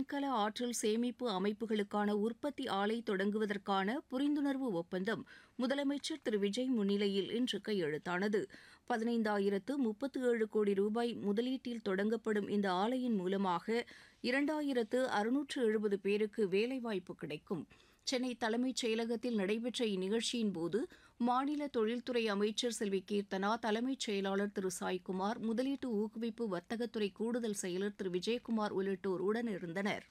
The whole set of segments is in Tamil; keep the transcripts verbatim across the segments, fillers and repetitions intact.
மின்கல ஆற்றல் சேமிப்பு அமைப்புகளுக்கான உற்பத்தி ஆலை தொடங்குவதற்கான புரிந்துணர்வு ஒப்பந்தம் முதலமைச்சர் திரு விஜய் முன்னிலையில் இன்று கையெழுத்தானது. பதினைந்தாயிரத்து முப்பத்து ஏழு கோடி ரூபாய் முதலீட்டில் தொடங்கப்படும் இந்த ஆலையின் மூலமாக இரண்டாயிரத்து அறுநூற்று எழுபது பேருக்கு வேலைவாய்ப்பு கிடைக்கும். சென்னை தலைமைச் செயலகத்தில் நடைபெற்ற இந்நிகழ்ச்சியின்போது மாநில தொழில்துறை அமைச்சர் செல்வி கீர்த்தனா, தலைமைச் செயலாளர் திரு சாய்குமார், முதலீட்டு ஊக்குவிப்பு வர்த்தகத்துறை கூடுதல் செயலர் திரு விஜயகுமார் உள்ளிட்டோர் உடனிருந்தனர்.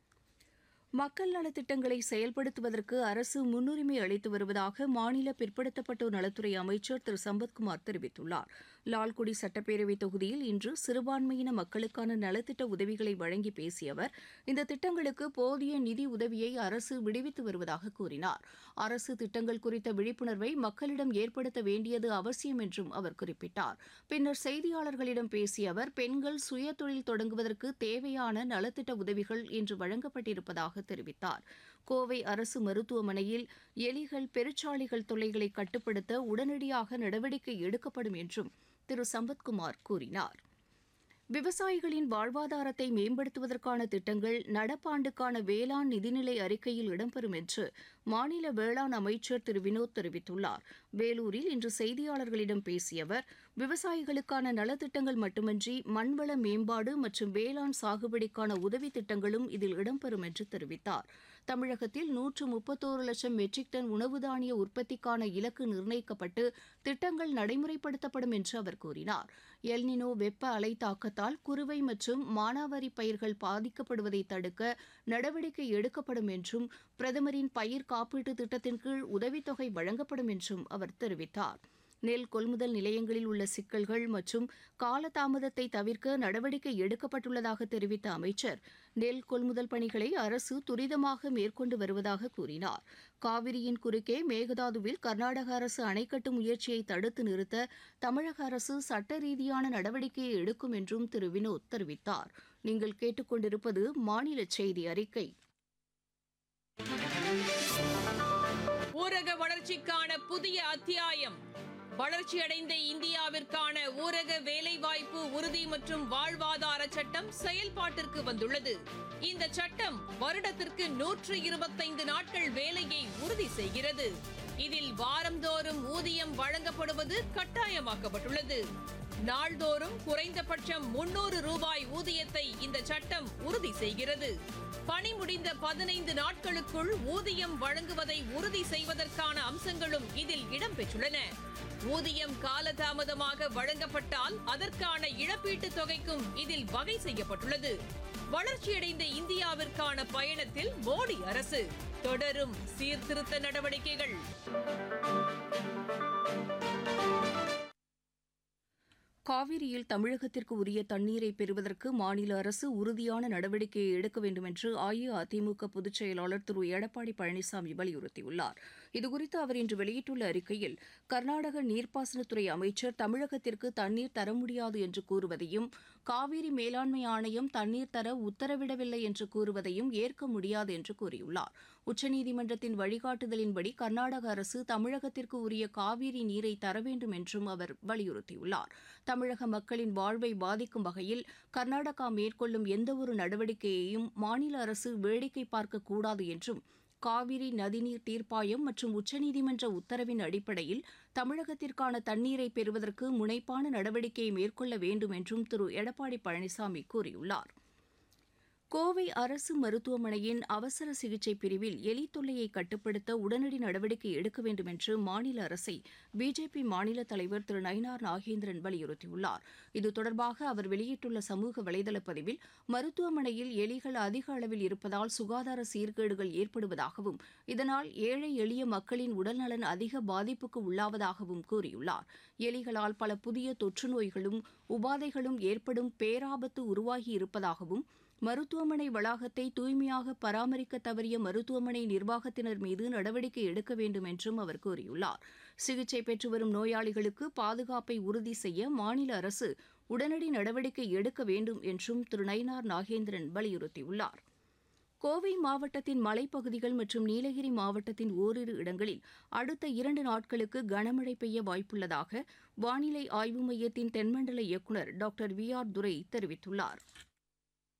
மக்கள் நலத்திட்டங்களை செயல்படுத்துவதற்கு அரசு முன்னுரிமை அளித்து வருவதாக மாநில பிற்படுத்தப்பட்டோர் நலத்துறை அமைச்சர் திரு சம்பத்குமார் தெரிவித்துள்ளார். லால்குடி சட்டப்பேரவைத் தொகுதியில் இன்று சிறுபான்மையின மக்களுக்கான நலத்திட்ட உதவிகளை வழங்கி பேசிய அவர், இந்த திட்டங்களுக்கு போதிய நிதி உதவியை அரசு விடுவித்து வருவதாக கூறினார். அரசு திட்டங்கள் குறித்த விழிப்புணர்வை மக்களிடம் ஏற்படுத்த வேண்டியது அவசியம் என்றும் அவர் குறிப்பிட்டார். பின்னர் செய்தியாளர்களிடம் பேசிய அவர், பெண்கள் சுயதொழில் தொடங்குவதற்கு தேவையான நலத்திட்ட உதவிகள் இன்று வழங்கப்பட்டிருப்பதாக தெரிவித்தார். கோவை அரசு மருத்துவமனையில் எலிகள், பெருச்சாளிகள் தொல்லைகளை கட்டுப்படுத்த உடனடியாக நடவடிக்கை எடுக்கப்படும் என்றும் திரு சம்பத்குமார் கூறினார். விவசாயிகளின் வாழ்வாதாரத்தை மேம்படுத்துவதற்கான திட்டங்கள் நடப்பாண்டுக்கான வேளாண் நிதிநிலை அறிக்கையில் இடம்பெறும் என்று மாநில வேளாண் அமைச்சர் திரு வினோத் தெரிவித்துள்ளார். வேலூரில் இன்று செய்தியாளர்களிடம் பேசிய அவர், விவசாயிகளுக்கான நலத்திட்டங்கள் மட்டுமின்றி மண்வள மேம்பாடு மற்றும் வேளாண் சாகுபடிக்கான உதவி திட்டங்களும் இதில் இடம்பெறும் என்று தெரிவித்தார். தமிழகத்தில் நூற்று முப்பத்தோரு லட்சம் மெட்ரிக் டன் உணவு தானிய உற்பத்திக்கான இலக்கு நிர்ணயிக்கப்பட்டு திட்டங்கள் நடைமுறைப்படுத்தப்படும் என்று அவர் கூறினார். எல்னினோ வெப்ப அலை தாக்கத்தால் குறுவை மற்றும் மானாவாரி பயிர்கள் பாதிக்கப்படுவதை தடுக்க நடவடிக்கை எடுக்கப்படும் என்றும், பிரதமரின் பயிர் காப்பீட்டு திட்டத்தின் கீழ் உதவித்தொகை வழங்கப்படும் என்றும் அவர் தெரிவித்தார். நெல் கொள்முதல் நிலையங்களில் உள்ள சிக்கல்கள் மற்றும் காலதாமதத்தை தவிர்க்க நடவடிக்கை எடுக்கப்பட்டுள்ளதாக தெரிவித்த அமைச்சர், நெல் கொள்முதல் பணிகளை அரசு துரிதமாக மேற்கொண்டு வருவதாக கூறினார். காவிரியின் குறுக்கே மேகதாதுவில் கர்நாடக அரசு அணை கட்டும் முயற்சியை தடுத்து நிறுத்த தமிழக அரசு சட்ட ரீதியான நடவடிக்கையை எடுக்கும் என்றும் திரு வினோத் தெரிவித்தார். நீங்கள் கேட்டுக்கொண்டிருப்பது மாநில செய்தி அறிக்கை. ஊரக வளர்ச்சிக்கான புதிய அத்தியாயம். வளர்ச்சியடைந்த இந்தியாவிற்கான ஊரக வேலைவாய்ப்பு உறுதி மற்றும் வாழ்வாதார சட்டம் செயல்பாட்டிற்கு வந்துள்ளது. இந்த சட்டம் வருடத்திற்கு நூற்று இருபத்தைந்து நாட்கள் வேலையை உறுதி செய்கிறது. இதில் வாரந்தோறும் ஊதியம் வழங்கப்படுவது கட்டாயமாக்கப்பட்டுள்ளது. நாள்தோறும் குறைந்தபட்சம் முன்னூறு ரூபாய் ஊதியத்தை இந்த சட்டம் உறுதி செய்கிறது. பணி முடிந்த பதினைந்து நாட்களுக்குள் ஊதியம் வழங்குவதை உறுதி செய்வதற்கான அம்சங்களும் இதில் இடம்பெற்றுள்ளன. ஊதியம் காலதாமதமாக வழங்கப்பட்டால் அதற்கான இழப்பீட்டுத் தொகைக்கும் இதில் வகை செய்யப்பட்டுள்ளது. வளர்ச்சியடைந்த இந்தியாவிற்கான பயணத்தில் மோடி அரசு தொடரும் சீர்திருத்த நடவடிக்கைகள். காவிரியில் தமிழகத்திற்கு உரிய தண்ணீரை பெறுவதற்கு மாநில அரசு உறுதியான நடவடிக்கையை எடுக்க வேண்டும் என்று அஇஅதிமுக பொதுச் செயலாளர் திரு எடப்பாடி பழனிசாமி வலியுறுத்தியுள்ளார். இதுகுறித்து அவர் இன்று வெளியிட்டுள்ள அறிக்கையில், கர்நாடக நீர்ப்பாசனத்துறை அமைச்சர் தமிழகத்திற்கு தண்ணீர் தர முடியாது என்று கூறுவதையும், காவிரி மேலாண்மை ஆணையம் தண்ணீர் தர உத்தரவிடவில்லை என்று கூறுவதையும் ஏற்க முடியாது என்று கூறியுள்ளார். உச்சநீதிமன்றத்தின் வழிகாட்டுதலின்படி கர்நாடக அரசு தமிழகத்திற்கு உரிய காவிரி நீரை தர வேண்டும் என்றும் அவர் வலியுறுத்தியுள்ளார். தமிழக மக்களின் வாழ்வை பாதிக்கும் வகையில் கர்நாடகா மேற்கொள்ளும் எந்தவொரு நடவடிக்கையையும் மாநில அரசு வேடிக்கை பார்க்கக்கூடாது என்றும், காவிரி நதிநீர் தீர்ப்பாயம் மற்றும் உச்சநீதிமன்ற உத்தரவின் அடிப்படையில் தமிழகத்திற்கான தண்ணீரை பெறுவதற்கு முனைப்பான நடவடிக்கையை மேற்கொள்ள வேண்டும் என்றும் திரு எடப்பாடி பழனிசாமி கூறியுள்ளார். கோவை அரசு மருத்துவமனையின் அவசர சிகிச்சை பிரிவில் எலி தொல்லையை கட்டுப்படுத்த உடனடி நடவடிக்கை எடுக்க வேண்டும் என்று மாநில அரசை பிஜேபி மாநில தலைவர் திரு நயினார் நாகேந்திரன் வலியுறுத்தியுள்ளார். இது தொடர்பாக அவர் வெளியிட்டுள்ள சமூக வலைதள பதிவில், மருத்துவமனையில் எலிகள் அதிக அளவில் இருப்பதால் சுகாதார சீர்கேடுகள் ஏற்படுவதாகவும், இதனால் ஏழை எளிய மக்களின் உடல்நலன் அதிக பாதிப்புக்கு உள்ளாவதாகவும் கூறியுள்ளார். எலிகளால் பல புதிய தொற்று நோய்களும் உபாதைகளும் ஏற்படும் பேராபத்து உருவாகி இருப்பதாகவும், மருத்துவமனை வளாகத்தை தூய்மையாக பராமரிக்க தவறிய மருத்துவமனை நிர்வாகத்தினர் மீது நடவடிக்கை எடுக்க வேண்டும் என்றும் அவர் கூறியுள்ளார். சிகிச்சை பெற்று வரும் நோயாளிகளுக்கு பாதுகாப்பை உறுதி செய்ய மாநில அரசு உடனடி நடவடிக்கை எடுக்க வேண்டும் என்றும் திரு நயினார் நாகேந்திரன் வலியுறுத்தியுள்ளார். கோவை மாவட்டத்தின் மலைப்பகுதிகள் மற்றும் நீலகிரி மாவட்டத்தின் ஓரிரு இடங்களில் அடுத்த இரண்டு நாட்களுக்கு கனமழை பெய்ய வாய்ப்புள்ளதாக வானிலை ஆய்வு மையத்தின் தென்மண்டல இயக்குநர் டாக்டர் வி ஆர் துரை தெரிவித்துள்ளார்.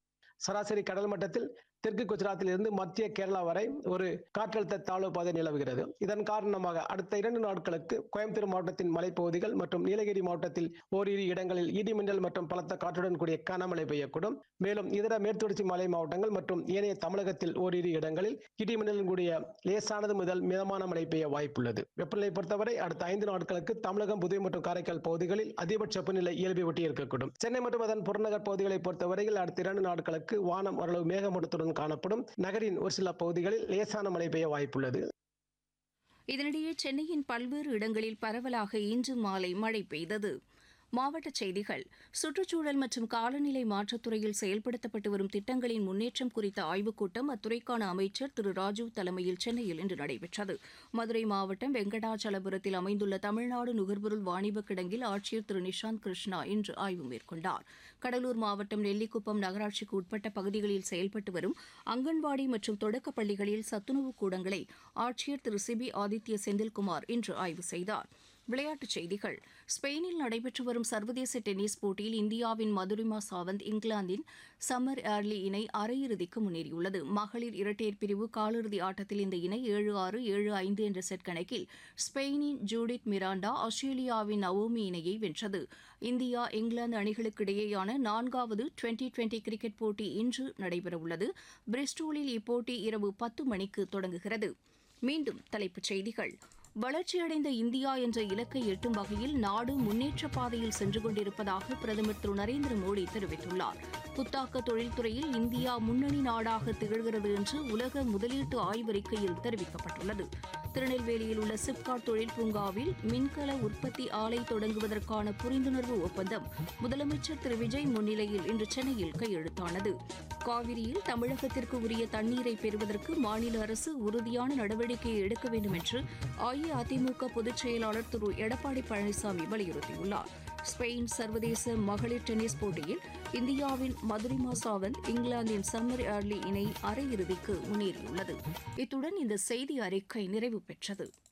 சராசரி கடல் மட்டத்தில் தெற்கு குஜராத்தில் இருந்து மத்திய கேரளா வரை ஒரு காற்றழுத்த தாழ்வு பாதை நிலவுகிறது. இதன் காரணமாக அடுத்த இரண்டு நாட்களுக்கு கோயம்புத்தூர் மாவட்டத்தின் மலைப்பகுதிகள் மற்றும் நீலகிரி மாவட்டத்தில் ஓரிரு இடங்களில் இடிமின்னல் மற்றும் பலத்த காற்றுடன் கூடிய கனமழை பெய்யக்கூடும். மேலும் இதர மேற்குத்தொடர்ச்சி மலை மாவட்டங்கள் மற்றும் ஏனைய தமிழகத்தில் ஓரிரு இடங்களில் இடிமின்னலுடன் கூடிய லேசானது முதல் மிதமான மழை பெய்ய வாய்ப்புள்ளது. வெப்பநிலை பொறுத்தவரை அடுத்த ஐந்து நாட்களுக்கு தமிழகம், புதுவை மற்றும் காரைக்கால் பகுதிகளில் அதிகபட்ச வெப்பநிலை இயல்பை ஒட்டி இருக்கக்கூடும். சென்னை மற்றும் அதன் புறநகர் பகுதிகளை பொறுத்தவரையில் அடுத்த இரண்டு நாட்களுக்கு வானம் ஓரளவு மேகமூட்டத்துடன் காணப்படும். நகரின் ஒரு சில பகுதிகளில் லேசான மழை பெய்ய வாய்ப்புள்ளது. இதனிடையே சென்னையின் பல்வேறு இடங்களில் பரவலாக இன்று மாலை மழை பெய்தது. மாவட்டச் செய்திகள். சுற்றுச்சூழல் மற்றும் காலநிலை மாற்றத்துறையில் செயல்படுத்தப்பட்டு வரும் திட்டங்களின் முன்னேற்றம் குறித்த ஆய்வுக் கூட்டம் அத்துறைக்கான அமைச்சர் திரு ராஜீவ் தலைமையில் சென்னையில் இன்று நடைபெற்றது. மதுரை மாவட்டம் வெங்கடாச்சலபுரத்தில் அமைந்துள்ள தமிழ்நாடு நுகர்பொருள் வாணிபக் கிடங்கில் ஆட்சியர் திரு நிஷாந்த் கிருஷ்ணா இன்று ஆய்வு மேற்கொண்டார். கடலூர் மாவட்டம் நெல்லிக்குப்பம் நகராட்சிக்கு உட்பட்ட பகுதிகளில் செயல்பட்டு வரும் அங்கன்வாடி மற்றும் தொடக்கப் பள்ளிகளில் சத்துணவு கூடங்களை ஆட்சியர் திரு சிபி ஆதித்ய செந்தில்குமார் இன்று ஆய்வு செய்தார். விளையாட்டுச் செய்திகள். ஸ்பெயினில் நடைபெற்று வரும் சர்வதேச டென்னிஸ் போட்டியில் இந்தியாவின் மதுரிமா சாவந்த் இங்கிலாந்தின் சம்மர் ஏர்லி இணை அரையிறுதிக்கு முன்னேறியுள்ளது. மகளிர் இரட்டையர் பிரிவு காலிறுதி ஆட்டத்தில் இந்த இணை ஏழு ஆறு ஏழு ஐந்து என்ற செட் கணக்கில் ஸ்பெயினின் ஜூடித் மிராண்டா ஆஸ்திரேலியாவின் நவோமி இணையை வென்றது. இந்தியா இங்கிலாந்து அணிகளுக்கு இடையேயான நான்காவது டுவெண்டி டுவெண்டி கிரிக்கெட் போட்டி இன்று நடைபெறவுள்ளது. பிரிஸ்டோலில் இப்போட்டி இரவு பத்து மணிக்கு தொடங்குகிறது. மீண்டும் தலைப்புச் செய்திகள். வளர்ச்சியடைந்த இந்தியா என்ற இலக்கை எட்டும் வகையில் நாடு முன்னேற்ற பாதையில் சென்று கொண்டிருப்பதாக பிரதமர் திரு நரேந்திர மோடி தெரிவித்துள்ளார். புத்தாக்க தொழில்துறையில் இந்தியா முன்னணி நாடாக திகழ்கிறது என்று உலக முதலீட்டு ஆய்வறிக்கையில் தெரிவிக்கப்பட்டுள்ளது. திருநெல்வேலியில் உள்ள சிப்காட் தொழில் பூங்காவில் மின்கல உற்பத்தி ஆலை தொடங்குவதற்கான புரிந்துணர்வு ஒப்பந்தம் முதலமைச்சர் திரு விஜய் முன்னிலையில் இன்று சென்னையில் கையெழுத்தானது. காவிரியில் தமிழகத்திற்கு உரிய தண்ணீரை பெறுவதற்கு மாநில அரசு உறுதியான நடவடிக்கையை எடுக்க வேண்டும் என்று அஇஅதிமுக பொதுச் செயலாளர் திரு எடப்பாடி பழனிசாமி வலியுறுத்தியுள்ளார். ஸ்பெயின் சர்வதேச மகளிர் டென்னிஸ் போட்டியில் இந்தியாவின் மதுரிமா சாவந்த் இங்கிலாந்தின் சம்மர் ஏர்லி இணை அரையிறுதிக்கு முன்னேறியுள்ளது. இத்துடன் இந்த செய்தி அறிக்கை நிறைவு பெற்றது.